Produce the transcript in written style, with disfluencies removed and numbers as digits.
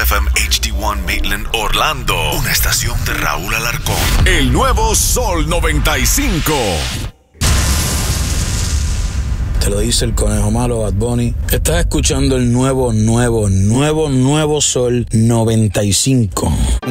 WFM HD1 Maitland, Orlando. Una estación de Raúl Alarcón. El nuevo Sol 95. Te lo dice el conejo malo, Bad Bunny. Estás escuchando el nuevo Sol 95.